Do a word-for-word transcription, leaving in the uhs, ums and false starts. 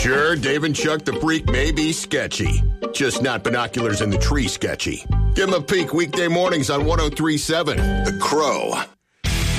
Sure, Dave and Chuck the Freak may be sketchy, just not binoculars in the tree sketchy. Give them a peek weekday mornings on one oh three point seven The Crow.